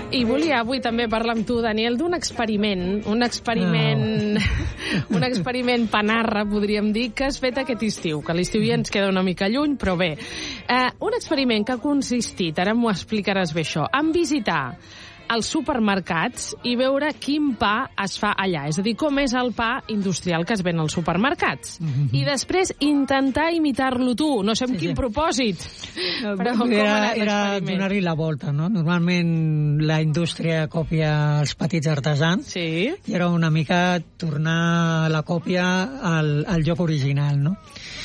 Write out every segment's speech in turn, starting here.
I volia avui també parlar amb tu, Daniel, d'un experiment, un experiment panarra, podríem dir, que has fet aquest estiu, que l'estiu ja ens queda una mica lluny, però bé. Un experiment que ha consistit, ara m'ho explicaràs bé això, en visitar als supermercats i veure quin pa es fa allà. És a dir, com és el pa industrial que es ven als supermercats. I després intentar imitar-lo tu. No sé amb quin propòsit. Però com era donar-li la volta, no? Normalment la indústria copia els petits artesans. Sí. I era una mica tornar la còpia al lloc original, no?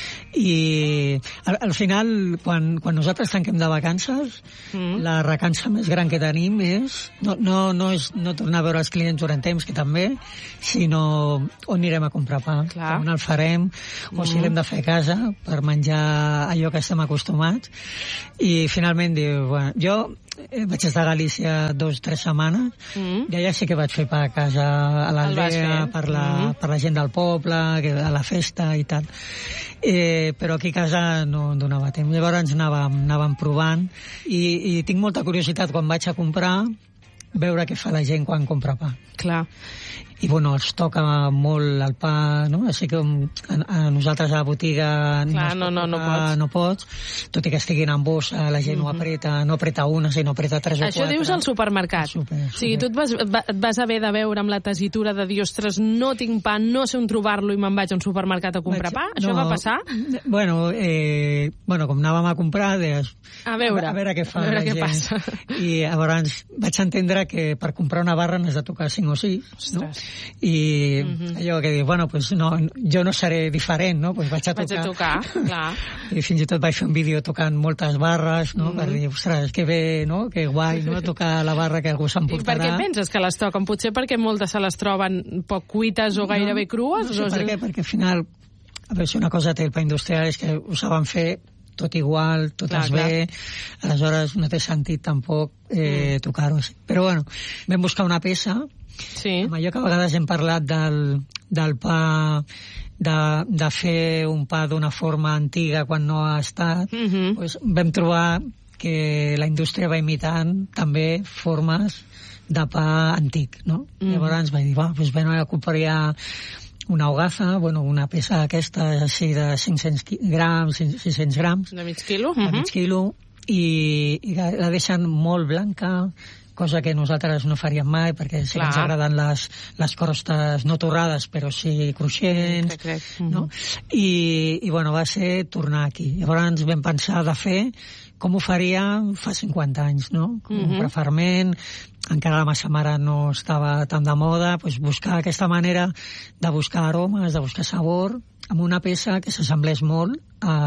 I al final, quan nosaltres tanquem de vacances, la recança més gran que tenim és no és no tornar a veure els clients durant temps, que també, sinó on anirem a comprar pa, on el farem, o si l'hem de fer a casa per menjar allò que estem acostumats. I finalment diu, bueno, jo vaig estar a Galícia 2 o 3 setmanes, i allà sí que vaig fer pa a casa, a l'aldea, per la gent del poble, a la festa i tal. Però aquí a casa no em donava temps. Llavors anàvem provant i tinc molta curiositat quan vaig a comprar veure què fa la gent quan compra pa. Clar. I bueno, els toca molt el pa, no? Així que a nosaltres a la botiga no pots, tot i que estiguin en bossa, la gent no apreta una, sinó apreta 3 o 4. Això dius al supermercat. O sigui, tu et vas haver de veure amb la tessitura de dir, ostres, no tinc pa, no sé on trobar-lo i me'n vaig a un supermercat a comprar pa? Això va passar? Bueno, com anàvem a comprar, deies, a veure què fa la gent. Passa. I llavors vaig entendre que per comprar una barra n'has de tocar 5 o 6, no? I allò que dic, bueno, pues no, jo no seré diferent, no? Pues vaig a tocar, clar. I fins i tot vaig fer un vídeo tocant moltes barres, no? Per dir, ostres, que bé, no? Que guai, no? Tocar la barra que algú s'emportarà. I per què penses que les toquen? Potser perquè moltes se les troben poc cuites o gairebé crues? No sé per què, perquè al final, a veure, si una cosa té el pa industrial és que ho saben fer tot igual, tot es ve, aleshores no té sentit tampoc tocar-ho. Però bueno, vam buscar una peça, amb allò que a vegades hem parlat del pa, de fer un pa d'una forma antiga quan no ha estat, doncs vam trobar que la indústria va imitant també formes de pa antic, no? Llavors vaig dir, doncs compraria una hogaza, una peça aquesta així de 500 grams, 600 grams. De mig quilo? De mig quilo, i la deixen molt blanca, cosa que nosaltres no faríem mai, perquè sí que ens agraden les crostes no torrades, però sí cruixents, no? I va ser tornar aquí. Llavors vam pensar de fer com ho faríem fa 50 anys, no? Un preferment, encara la massa mare no estava tan de moda, doncs buscar aquesta manera de buscar aromes, de buscar sabor, amb una peça que s'assemblés molt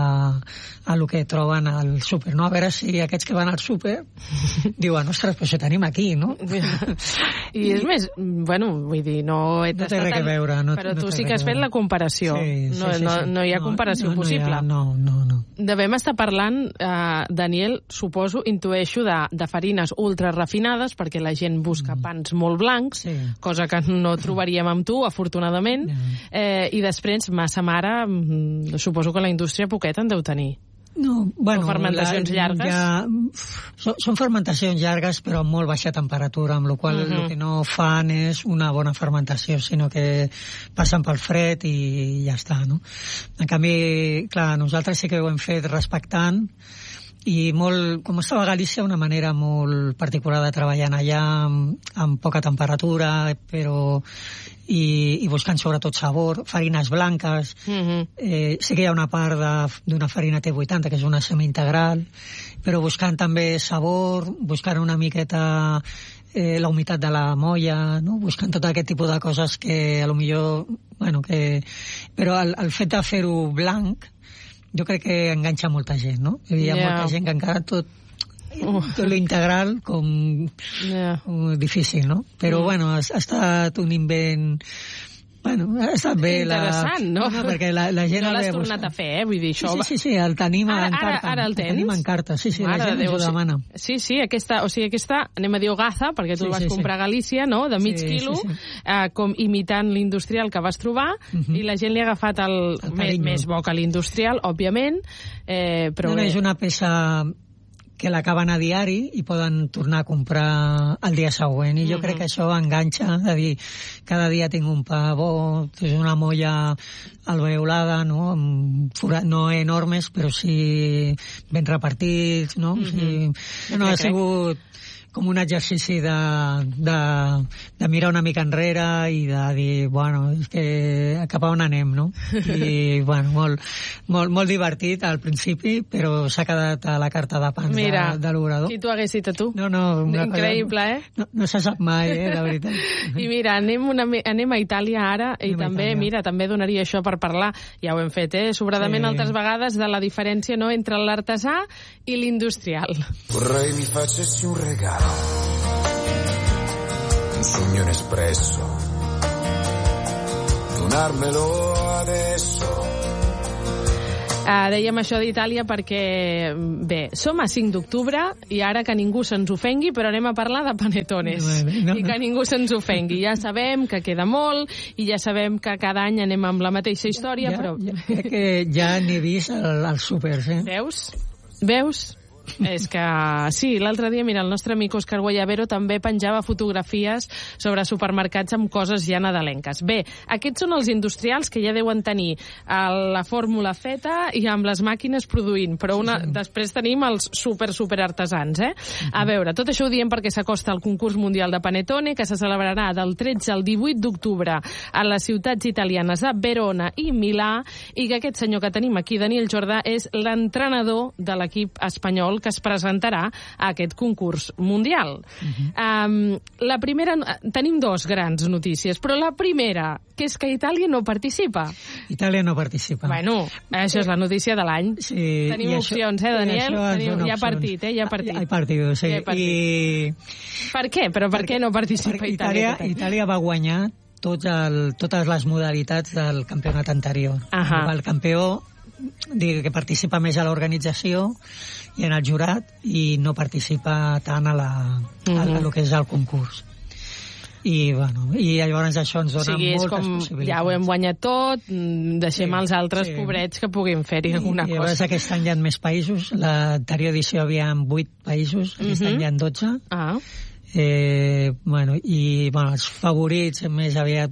a lo que troben al súper, no? A veure si aquests que van al súper diuen, ostres, però això tenim aquí, no? I és més, vull dir, no he tastat... No té res a veure. Però tu sí que has fet la comparació. No hi ha comparació possible. No. Devem estar parlant, Daniel, suposo, intueixo, de farines ultra refinades, perquè la gent busca pans molt blancs, cosa que no trobaríem amb tu, afortunadament, i després, massa mare, suposo que la indústria poquet en deu tenir. No, o fermentacions llargues? Són fermentacions llargues, però amb molt baixa temperatura, amb la qual el que no fan és una bona fermentació, sinó que passen pel fred i ja està, no? En canvi, clar, nosaltres sí que ho hem fet respectant, i com estava a Galícia, una manera molt particular de treballar allà, amb poca temperatura, però i buscant sobretot sabor, farines blanques. Sí que hi ha una part d'una farina T80, que és una semi-integral, però buscant també sabor, buscant una miqueta la humitat de la molla, no? Buscant tot aquest tipus de coses que a lo millor... Però el fet de fer-ho blanc jo crec que enganxa molta gent, no? Hi ha molta gent que encara tot l'integral com difícil, no? Però ha estat un invent... ha estat bé... Interessant, no? Perquè la gent... No l'has tornat a fer, vull dir, això... Sí, el tenim en carta. Ara el tens? El tenim en carta, sí, la gent ens ho demana. Sí, aquesta, anem a dir hogaza, perquè tu el vas comprar a Galícia, no?, de mig quilo, com imitant l'industrial que vas trobar, i la gent li ha agafat el més bo que l'industrial, òbviament, però... És una peça que l'acaben a diari i poden tornar a comprar el dia següent. I jo crec que això enganxa, de dir, cada dia tinc un pa bo, és una molla alveolada, no? No enormes, però sí ben repartits, no? No ha sigut com un exercici de mirar una mica enrere i de dir, bueno, és que cap a on anem, no? I, bueno, molt divertit al principi, però s'ha quedat a la carta de pans de l'obrador. Qui t'ho hagués dit a tu? No, increïble, no se sap mai, de veritat. I mira, anem a Itàlia ara, i també, mira, també donaria això per parlar, ja ho hem fet, sobradament altres vegades, de la diferència, no?, entre l'artesà i l'industrial. Vorrei mi facessi un regalo, un sogno inespresso, donarmelo adesso. Dèiem això d'Itàlia perquè, bé, som a 5 d'octubre i ara que ningú se'ns ofengui, però anem a parlar de panetones. I que ningú se'ns ofengui. Ja sabem que queda molt i ja sabem que cada any anem amb la mateixa història, però... Crec que ja n'he vist als súpers, Veus? És que sí, l'altre dia, mira, el nostre amic Òscar Guayabero també penjava fotografies sobre supermercats amb coses ja nadalenques. Bé, aquests són els industrials que ja deuen tenir la fórmula feta i amb les màquines produint, però després tenim els super artesans, A veure, tot això ho diem perquè s'acosta el concurs mundial de Panettone, que se celebrarà del 13 al 18 d'octubre a les ciutats italianes de Verona i Milà, i que aquest senyor que tenim aquí, Daniel Jordà, és l'entrenador de l'equip espanyol que es presentarà a aquest concurs mundial. La primera... Tenim dos grans notícies, però la primera, que és que Itàlia no participa. Itàlia no participa. Bueno, això és la notícia de l'any. Sí, tenim opcions, Daniel? Hi ha partit, Hi ha partit. Hi ha partit, sí. Per què? Però per què no participa Itàlia? Itàlia va guanyar totes les modalitats del campionat anterior. El campió que participa més a l'organització i en el jurat i no participa tant a lo que és el concurs. I llavors això ens dona moltes possibilitats. Ja ho hem guanyat tot, deixem els altres pobrets que puguin fer-hi alguna cosa. Llavors aquest any hi ha més països. L'anterior edició hi havia 8 països, aquest any hi ha 12. Els favorits més aviat,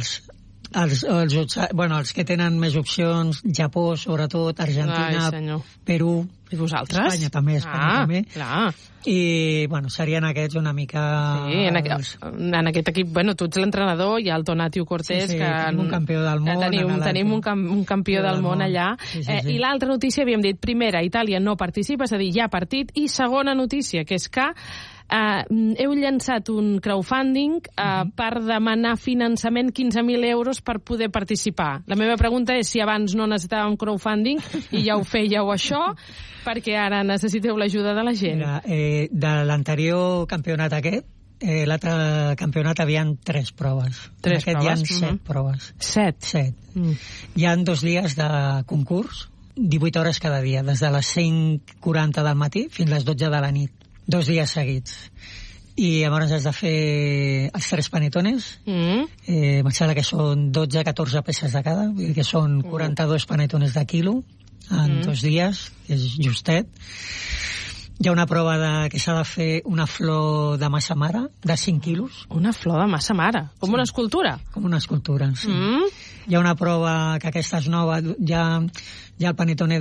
els que tenen més opcions, Japó, sobretot, Argentina, Perú, i vosaltres? Espanya també. Clar. I, serien aquests una mica... Sí, en aquest equip, tu ets l'entrenador, hi ha el Tonatiuh Cortés, que... tenim un campió del món. Tenim un campió del món allà. I l'altra notícia, havíem dit, primera, Itàlia no participa, és a dir, hi ha partit, i segona notícia, que és que heu llançat un crowdfunding per demanar finançament 15.000 euros per poder participar. La meva pregunta és si abans no necessitàvem crowdfunding i ja ho fèieu això, perquè ara necessiteu l'ajuda de la gent. De l'anterior campionat l'altre campionat hi ha 3 proves. En aquest hi ha 7 proves. 7? Hi ha 2 dies de concurs, 18 hores cada dia, des de les 5:40 del matí fins a les 12 de la nit. 2 dies seguits. I llavors has de fer els 3 panetones. Em sembla que són 12-14 peces de cada, vull dir que són 42 panetones de quilo en 2 dies, que és justet. Hi ha una prova que s'ha de fer una flor de massa mare, de 5 quilos. Una flor de massa mare? Com una escultura? Com una escultura, sí. Hi ha una prova que aquesta és nova, hi ha el panetone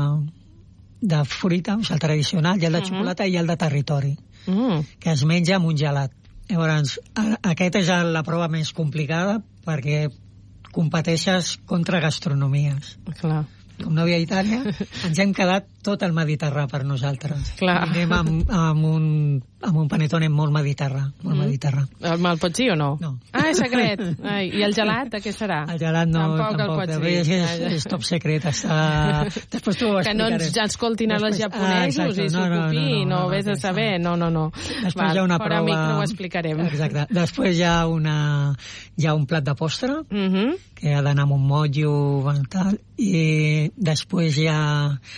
de fruita, o sigui, el tradicional, hi ha el de xocolata i hi ha el de territori, que es menja amb un gelat. Llavors, aquesta és la prova més complicada perquè competeixes contra gastronomies. Clar. Com no havia a Itàlia, ens hem quedat tot el Mediterrani per nosaltres. Clar. I anem amb un panetone molt mediterrani. Me'l pots dir o no? No. És secret. I el gelat, de què serà? El gelat no, tampoc el pots dir. És top secret. Després t'ho explicaré. Que no ens escoltin els japonesos i s'ho copiïn, no vés a saber. No. Després hi ha una prova... Fora amic no ho explicarem. Exacte. Després hi ha un plat de postre, que ha d'anar amb un motllo i després hi ha...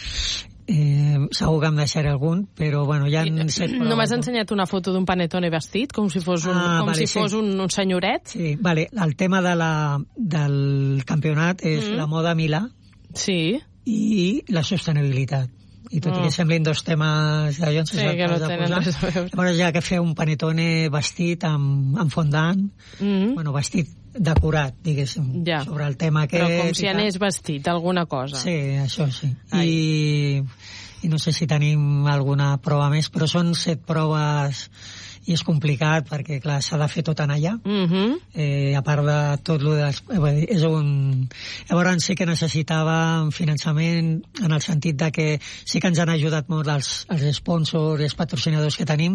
segur que em deixaré algun, però hi ha 7 proves. No m'has ensenyat una foto d'un panetone vestit, com si fos un senyoret? Sí, vale. El tema del campionat és la moda Milà i la sostenibilitat. i tot i que semblin dos temes d'allò, sí, que no tenen res a veure. Llavors ja que fer un panetone vestit amb fondant, bueno, vestit decorat, diguéssim, sobre el tema aquest. Però com si anés vestit, alguna cosa. Sí, això sí. I no sé si tenim alguna prova més, però són 7 proves i és complicat perquè, clar, s'ha de fer tot en allà. A part de tot lo és un... Llavors sí que necessitàvem finançament en el sentit de que sí que ens han ajudat molt els sponsors i els patrocinadors que tenim,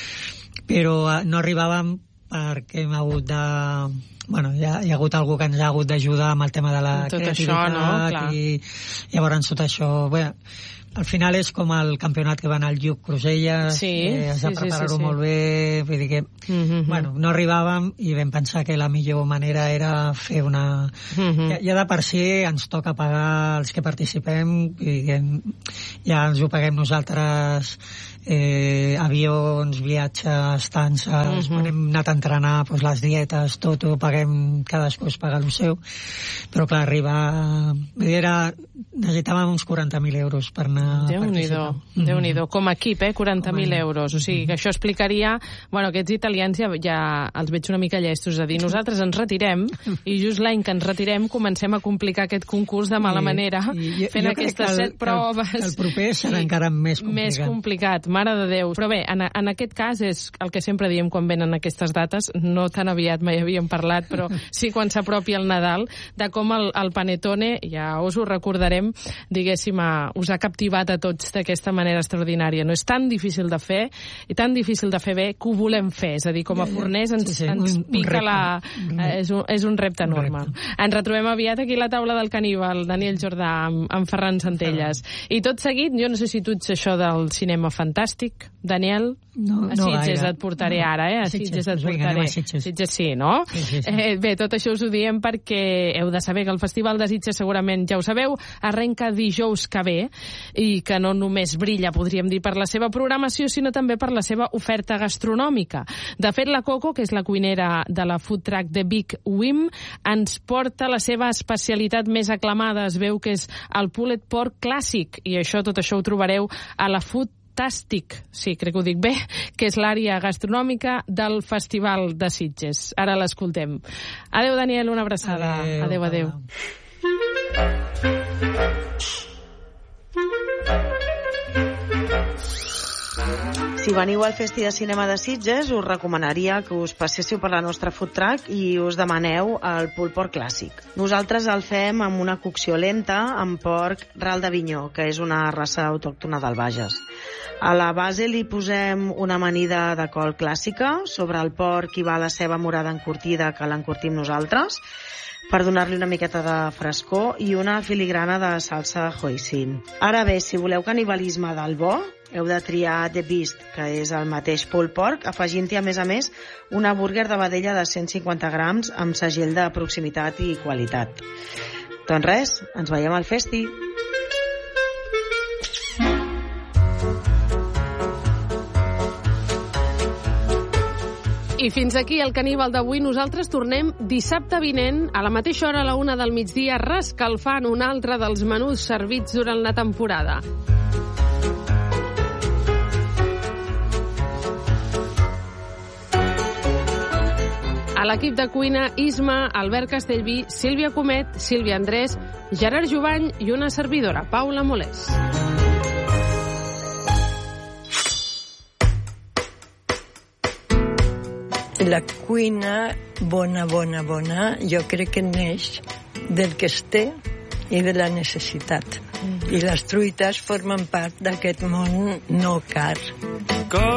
però no arribàvem perquè hem hagut de... Bueno, hi ha hagut algú que ens ha hagut d'ajudar amb el tema de la creativitat, no? Clar. I llavors tot això... Bé, al final és com el campionat que va anar al Lluc Cruselles, has de preparar-ho molt bé, vull dir que bueno, no arribàvem i vam pensar que la millor manera era fer una... Ja de per si ens toca pagar els que participem, i que ja ens ho paguem nosaltres, avions, viatges, estances, quan hem anat a entrenar, doncs les dietes, tot ho paguem, cadascú es paga el seu, però clar, arribar... Necessitàvem uns 40.000 euros per anar a participar. Déu-n'hi-do. Com a equip, 40.000 euros. O sigui, que això explicaria... Bueno, aquests italians ja els veig una mica llestos, és a dir, nosaltres ens retirem i just l'any que ens retirem comencem a complicar aquest concurs de mala manera, fent aquestes 7 proves. El proper serà encara més complicat. Més complicat, mare de Déu. Però bé, en aquest cas és el que sempre diem quan venen aquestes dates, no tan aviat mai havíem parlat, però sí quan s'apropi el Nadal, de com el panetone, ja us ho recordarem, diguéssim, us ha captivat a tots d'aquesta manera extraordinària. No és tan difícil de fer i tan difícil de fer bé que ho volem fer. És a dir, com a forners ens pica la... És un repte enorme. Ens retrobem aviat aquí a la taula del caníbal, Daniel Jordà, amb Ferran Centelles. I tot seguit, jo no sé si tu ets això del cinema fantàstic, Daniel? No, a Sitges et portaré ara, a Sitges et portaré. Sitges sí, no? Bé, tot això us ho diem perquè heu de saber que el Festival de Sitges, segurament ja ho sabeu, arrenca dijous que ve i que no només brilla, podríem dir, per la seva programació, sinó també per la seva oferta gastronòmica. De fet, la Coco, que és la cuinera de la food truck de Big Wim, ens porta la seva especialitat més aclamada. Es veu que és el pulled pork clàssic, i tot això ho trobareu a la food Fantàstic, sí, crec que ho dic bé, que és l'àrea gastronòmica del Festival de Sitges. Ara l'escoltem. Adéu, Daniel, una abraçada. Adéu. Si veniu al Festi de Cinema de Sitges, us recomanaria que us passéssiu per la nostra food truck i us demaneu el pulled pork clàssic. Nosaltres el fem amb una cocció lenta amb porc ral d'Avinyó, que és una raça autòctona del Bages. A la base li posem una amanida de col clàssica, sobre el porc hi va la ceba morada encurtida, que l'encurtim nosaltres, per donar-li una miqueta de frescor, i una filigrana de salsa hoisin. Ara bé, si voleu canibalisme del bo, heu de triar The Beast, que és el mateix pulled pork, afegint-hi a més una búrguer de vedella de 150 grams amb segell de proximitat i qualitat. Doncs res, ens veiem al festi. I fins aquí el caníbal d'avui. Nosaltres tornem dissabte vinent, a la mateixa hora, a la 1 del migdia, rescalfant un altre dels menús servits durant la temporada. A l'equip de cuina, Isma, Albert Castellví, Sílvia Comet, Sílvia Andrés, Gerard Jovany i una servidora, Paula Molés. La cuina bona, jo crec que neix del que es té i de la necessitat. I les truites formen part d'aquest món no car.